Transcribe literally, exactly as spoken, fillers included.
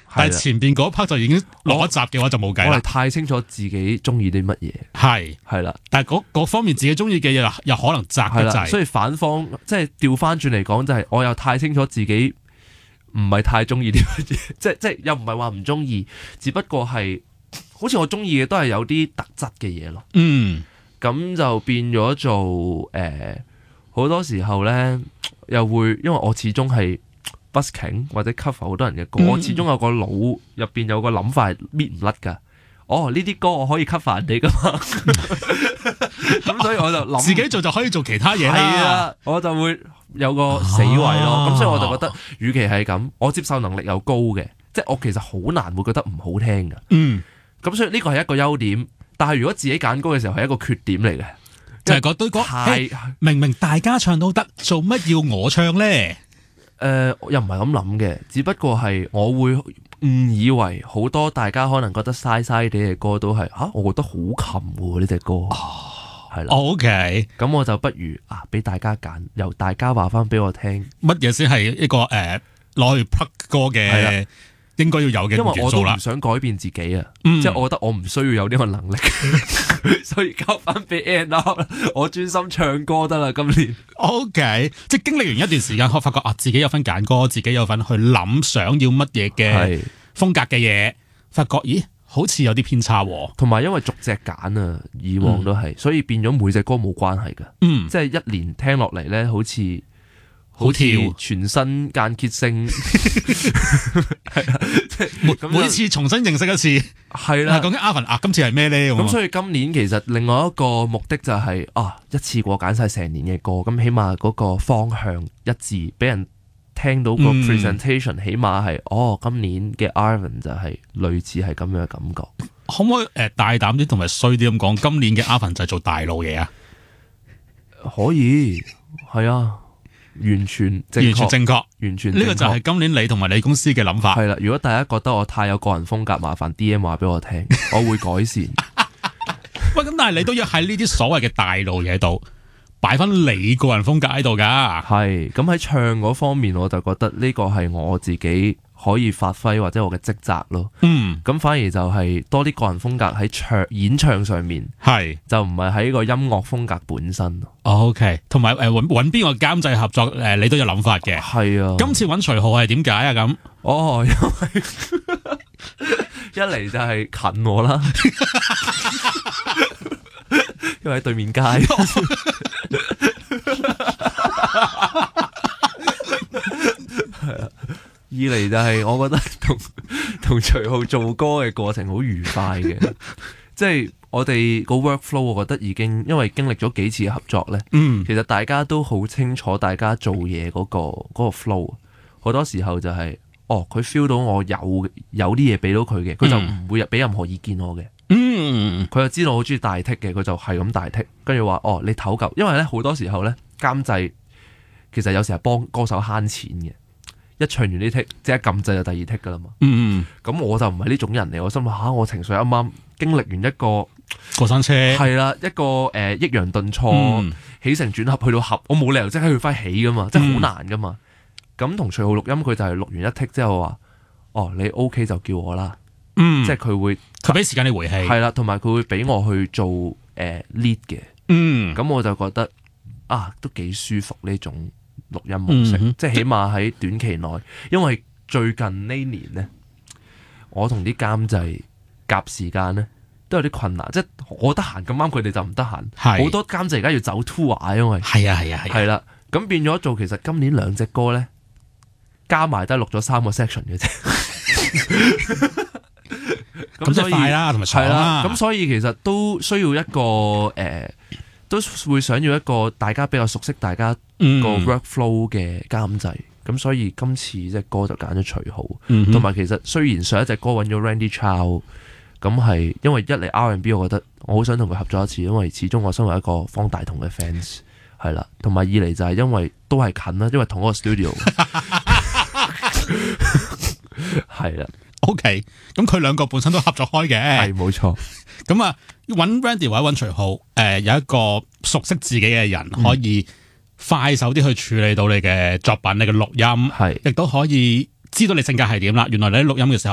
但係前邊嗰 part 就已經攞一集嘅話就冇計啦。 我係太清楚自己中意啲乜嘢， 係係啦。 但係嗰方面自己中意嘅嘢又又可能窄得滯， 所以反方即係調翻轉嚟講，就係我又太清楚自己唔係太中意啲乜嘢，即係即係又唔係話唔中意，只不過係好似我中意嘅都係有啲特質嘅嘢咯。 嗯， 咁就變咗做誒好多時候咧，又會因為我始終係 busking 或者 cover 好多人嘅歌，嗯、我始終有個腦入邊有個諗法係搣唔甩噶。哦，呢啲歌我可以 cover 人哋噶嘛，咁所以我就諗自己做就可以做其他嘢啦。 係啊，我就會有個死位咯。咁、啊、所以我就覺得，與其係咁，我接受能力又高嘅，即係我其實好難會覺得唔好聽噶。嗯，咁所以呢個係一個優點，但係如果自己揀歌嘅時候係一個缺點嚟嘅。 就係嗰堆歌，明明大家唱都得，做乜要我唱咧？誒、 呃，又唔係咁諗嘅，只不過係我會誤以為好多大家可能覺得嘥嘥哋嘅歌都係吓、啊，我覺得好琴喎呢隻歌，係啦、哦。OK，咁我就不如啊，俾大家揀，由大家話翻俾我聽， 乜嘢先係一個誒攞、呃、去 plug 歌嘅。應該要有嘅元素啦， 因為我都唔想改變自己啊，嗯、即係我覺得我唔需要有呢個能力，所以交翻俾 Anna， 我專心唱歌得啦。今年 OK， 即係經歷完一段時間，我發覺啊，自己有份揀歌，自己有份去諗想要乜嘢嘅風格嘅嘢，發覺咦，好似有啲偏差喎。 同埋因為逐隻揀啊，以往都係，嗯、所以變咗每隻歌冇關係㗎，嗯、即係一年聽落嚟咧，好似。好似全新間歇性，係啊，即係每次重新認識一次， 係啦。 究竟阿凡啊，今次係咩咧？ 咁所以今年其實另外一個目的就係、是、啊，一次過揀晒成年嘅歌，咁起碼嗰個方向一致，俾人聽到個 presentation，、嗯、起碼係哦，今年嘅 Arvin 就係類似係咁樣嘅感覺。 可唔可以誒大膽啲同埋衰啲咁講？今年嘅 Arvin 就係做大路嘢啊？ 可以，係啊。完全正確， 完全正確， 完全呢個就係今年你同埋你公司嘅諗法。 係啦，如果大家覺得我太有個人風格，麻煩 D M 話俾我聽，我會改善。 喂，咁但係你都要喺呢啲所謂嘅大路嘢度擺翻你個人風格喺度噶。係， 咁喺唱嗰方面，我就覺得呢個係我自己可以發揮或者我嘅職責咯。嗯，咁反而就係多啲個人風格喺唱演唱上面，係就唔係喺個音樂風格本身。 OK， 同埋誒揾揾邊個監製合作誒，你都有諗法嘅。係啊，今次揾徐浩係點解啊？咁哦，因為一嚟就係近我啦，因為喺對面街。係啊。二嚟就係我覺得同同徐浩做歌嘅過程好愉快嘅，即係我哋個 workflow， 我覺得已經因為經歷咗幾次合作呢，嗯、其實大家都好清楚大家做嘢嗰、嗰個、嗰個 flow， 好多時候就係、是、哦佢 feel 到我有有啲嘢俾到佢嘅，佢就唔會俾任何意見我嘅，佢、嗯、就知道我好中意大剔嘅，佢就係咁大剔，跟住話哦你唞夠，因為呢好多時候呢，監製其實有時係幫歌手慳錢嘅。一唱完呢剔，即係撳掣就第二剔噶啦嘛。嗯，咁我就唔係呢種人嚟，我心諗吓、啊，我情緒啱啱經歷完一個過山車， 係啦，一個誒、呃、抑揚頓挫，嗯、起承轉合去到合，我冇理由即刻去翻起噶嘛，即係好難噶嘛。咁同徐浩錄音，佢就係錄完一剔之後話，哦你 OK 就叫我啦。嗯，即係佢會佢俾時間你回氣， 係啦，同埋佢會俾我去做誒、呃、lead 嘅。嗯，咁我就覺得啊，都幾舒服呢種。錄音模式，嗯、即係起碼喺短期內，因為最近呢年呢，我同啲監製夾時間呢都有啲困難，即係我得閒咁啱，佢哋就唔得閒。好是多監製而家要走 tour， 因為係啊係啊係。係啦，咁變咗做，其實今年兩隻歌呢，加埋都係錄咗三個 section 嘅啫。 咁即係快啦，同埋長啦。 咁所以其實都需要一個誒、呃，都會想要一個大家比較熟悉大家。個 workflow 嘅監製，咁所以今次隻歌就揀咗徐浩，同埋、嗯、哼其實雖然上一隻歌揾咗 Randy Chow，咁係因為一嚟 R and B， 我覺得我好想同佢合作一次，因為始終我身為一個方大同嘅 fans， 係啦，同埋二嚟就係因為都係近啦，因為同一個 studio， 係啦。 OK，咁佢兩個本身都合作開嘅， 係冇錯。 咁啊，揾 Randy 或者揾徐浩，誒、呃、有一個熟悉自己嘅人可以、嗯。快手啲去處理到你嘅作品，你嘅錄音，係亦都可以知道你性格係點啦。原來你喺錄音嘅時候。